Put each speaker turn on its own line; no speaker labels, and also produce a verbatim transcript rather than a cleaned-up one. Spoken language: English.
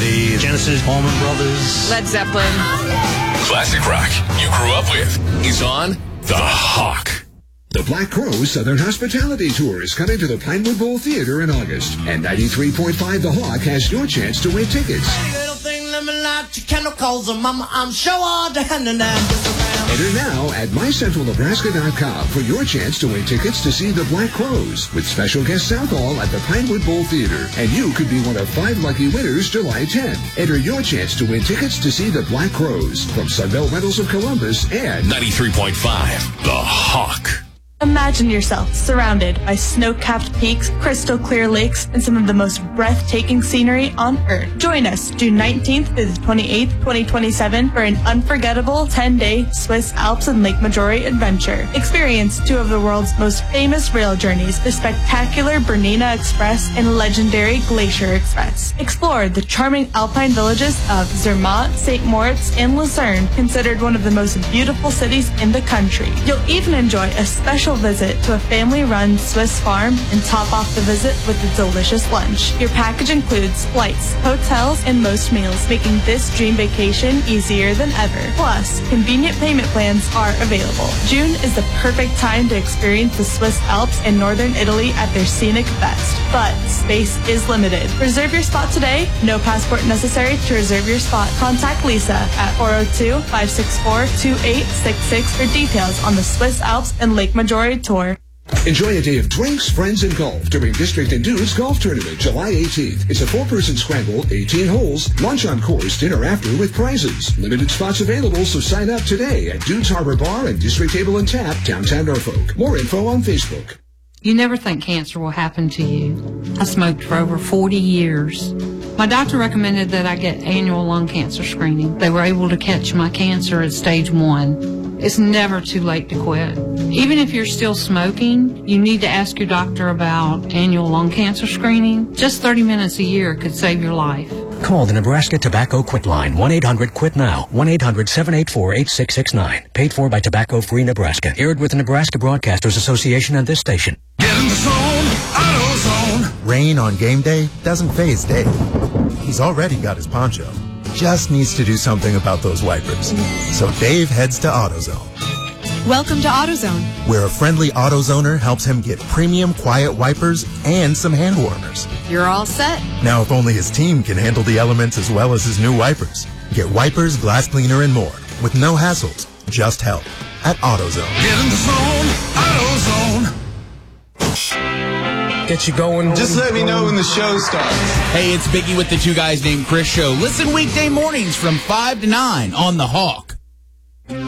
Slade, Genesis, Allman Brothers,
Led Zeppelin.
Classic rock you grew up with is on The Hawk.
The Black Crowes Southern Hospitality Tour is coming to the Pinewood Bowl Theater in August, and ninety-three point five The Hawk has your chance to win tickets. Enter now at my central nebraska dot com for your chance to win tickets to see the Black Crowes with special guest Southall at the Pinewood Bowl Theater, and you could be one of five lucky winners July tenth. Enter your chance to win tickets to see the Black Crowes from Sunbelt Rentals of Columbus and
ninety-three point five The Hawk.
Imagine yourself surrounded by snow-capped peaks, crystal clear lakes, and some of the most breathtaking scenery on Earth. Join us June nineteenth through the twenty-eighth, twenty twenty-seven for an unforgettable ten-day Swiss Alps and Lake Maggiore adventure. Experience two of the world's most famous rail journeys, the spectacular Bernina Express and legendary Glacier Express. Explore the charming alpine villages of Zermatt, Saint Moritz, and Lucerne, considered one of the most beautiful cities in the country. You'll even enjoy a special visit to a family-run Swiss farm and top off the visit with a delicious lunch. Your package includes flights, hotels, and most meals, making this dream vacation easier than ever. Plus, convenient payment plans are available. June is the perfect time to experience the Swiss Alps and northern Italy at their scenic best, but space is limited. Reserve your spot today. No passport necessary to reserve your spot. Contact Lisa at four oh two, five six four, two eight six six for details on the Swiss Alps and Lake Maggiore Tour.
enjoy a day of drinks, friends, and golf during District and Dudes Golf Tournament July eighteenth. It's a four-person scramble, eighteen holes, lunch on course, dinner after with prizes. Limited spots available, so sign up today at Dudes Harbor Bar and District Table and Tap, downtown Norfolk. More info on Facebook.
You never think cancer will happen to you. I smoked for over forty years. My doctor recommended that I get annual lung cancer screening. They were able to catch my cancer at stage one. It's never too late to quit. Even if you're still smoking, you need to ask your doctor about annual lung cancer screening. Just thirty minutes a year could save your life.
Call the Nebraska Tobacco Quit Line, one eight hundred quit now, one eight hundred seven eight four eight six six nine. Paid for by Tobacco Free Nebraska. Aired with the Nebraska Broadcasters Association and this station.
Get in the zone, AutoZone. Rain on game day doesn't faze Dave. He's already got his poncho. Just needs to do something about those wipers. So Dave heads to AutoZone.
Welcome to AutoZone,
where a friendly AutoZoner helps him get premium quiet wipers and some hand warmers.
You're all set.
Now, if only his team can handle the elements as well as his new wipers. Get wipers, glass cleaner, and more with no hassles, just help at AutoZone.
Get in the zone, AutoZone.
Get you going.
Just let me know when the show starts.
Hey, it's Biggie with the Two Guys Named Chris show. Listen weekday mornings from five to nine on The Hawk.